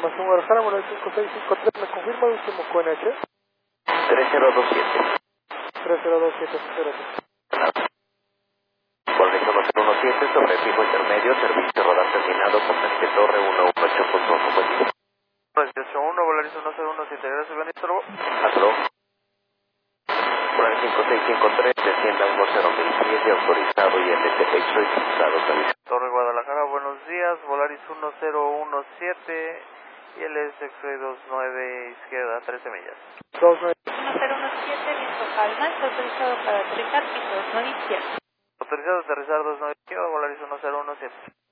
Información Guadalajara, Volaris 5653, ¿me confirma el último QNH? 3027. 3027, gracias. Volaris 1017, sobre fijo intermedio, servicio rodar terminado, Portente Torre 118.1, buen día. 18.1, Volaris 1017, gracias, Benito. Hasta luego. Volaris 5653, descienda 10.000 pies de autorizado y LTP solicitado servicio. Torre Guadalajara, buenos días, Volaris 1017 y el X-Ray 29 izquierda, 13 millas. 29. 1017, viento calma, está autorizado para aterrizar y 29 izquierda. Autorizado a aterrizar 29 izquierda, Volaris 1017.